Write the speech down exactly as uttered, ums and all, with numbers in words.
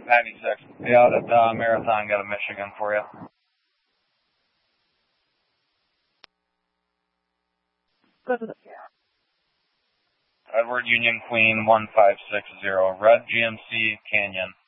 ninety-six. Yeah, that uh, Marathon got a Michigan for you. Edward Union Queen one five six zero. Red G M C Canyon.